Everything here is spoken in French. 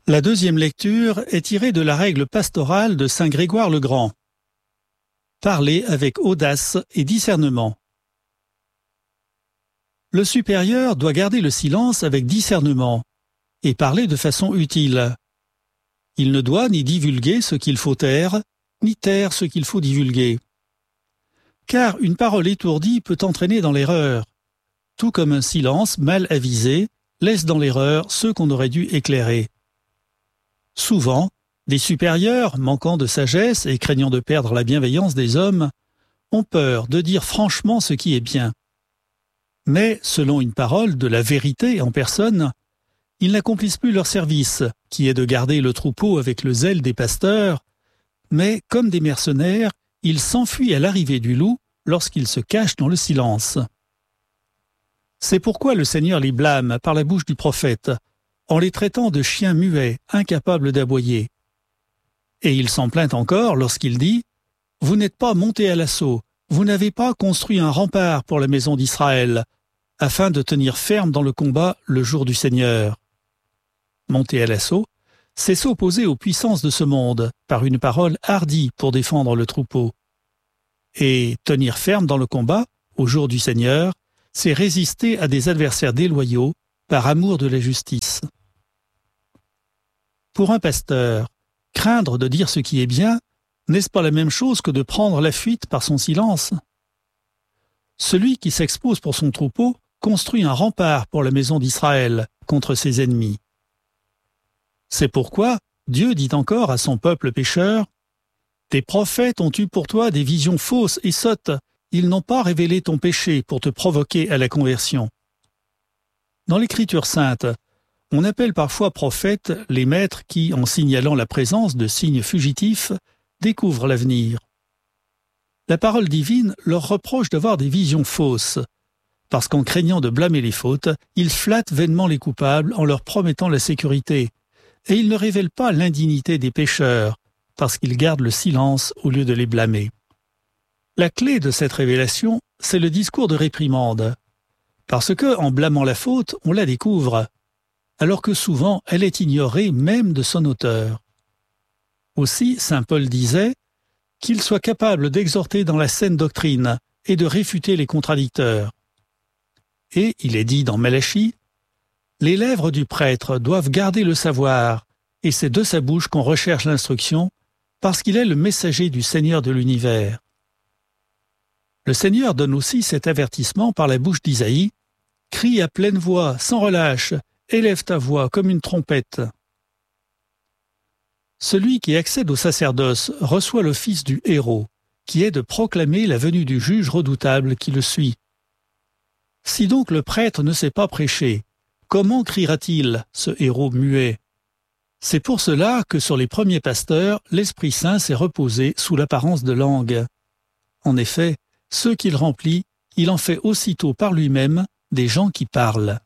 La deuxième lecture est tirée de la règle pastorale de saint Grégoire le Grand. Parler avec audace et discernement. Le supérieur doit garder le silence avec discernement et parler de façon utile. Il ne doit ni divulguer ce qu'il faut taire, ni taire ce qu'il faut divulguer. Car une parole étourdie peut entraîner dans l'erreur, tout comme un silence mal avisé laisse dans l'erreur ceux qu'on aurait dû éclairer. Souvent, des supérieurs, manquant de sagesse et craignant de perdre la bienveillance des hommes, ont peur de dire franchement ce qui est bien. Mais, selon une parole de la vérité en personne, ils n'accomplissent plus leur service, qui est de garder le troupeau avec le zèle des pasteurs, mais, comme des mercenaires, ils s'enfuient à l'arrivée du loup lorsqu'ils se cachent dans le silence. C'est pourquoi le Seigneur les blâme par la bouche du prophète, en les traitant de chiens muets, incapables d'aboyer. Et il s'en plaint encore lorsqu'il dit « Vous n'êtes pas montés à l'assaut, vous n'avez pas construit un rempart pour la maison d'Israël, afin de tenir ferme dans le combat le jour du Seigneur. » Monter à l'assaut, c'est s'opposer aux puissances de ce monde par une parole hardie pour défendre le troupeau. Et tenir ferme dans le combat, au jour du Seigneur, c'est résister à des adversaires déloyaux par amour de la justice. Pour un pasteur, craindre de dire ce qui est bien, n'est-ce pas la même chose que de prendre la fuite par son silence? Celui qui s'expose pour son troupeau construit un rempart pour la maison d'Israël contre ses ennemis. C'est pourquoi Dieu dit encore à son peuple pécheur « Tes prophètes ont eu pour toi des visions fausses et sottes, ils n'ont pas révélé ton péché pour te provoquer à la conversion. » Dans l'Écriture sainte, on appelle parfois prophètes les maîtres qui, en signalant la présence de signes fugitifs, découvrent l'avenir. La parole divine leur reproche d'avoir des visions fausses, parce qu'en craignant de blâmer les fautes, ils flattent vainement les coupables en leur promettant la sécurité, et ils ne révèlent pas l'indignité des pécheurs, parce qu'ils gardent le silence au lieu de les blâmer. La clé de cette révélation, c'est le discours de réprimande, parce que, en blâmant la faute, on la découvre, alors que souvent elle est ignorée même de son auteur. Aussi, saint Paul disait qu'il soit capable d'exhorter dans la saine doctrine et de réfuter les contradicteurs. Et il est dit dans Malachie, « Les lèvres du prêtre doivent garder le savoir, et c'est de sa bouche qu'on recherche l'instruction, parce qu'il est le messager du Seigneur de l'univers. » Le Seigneur donne aussi cet avertissement par la bouche d'Isaïe, « Crie à pleine voix, sans relâche, élève ta voix comme une trompette. » Celui qui accède au sacerdoce reçoit l'office du héros, qui est de proclamer la venue du juge redoutable qui le suit. Si donc le prêtre ne sait pas prêcher, comment criera-t-il, ce héros muet? C'est pour cela que sur les premiers pasteurs, l'Esprit Saint s'est reposé sous l'apparence de langue. En effet, ceux qu'il remplit, il en fait aussitôt par lui-même des gens qui parlent.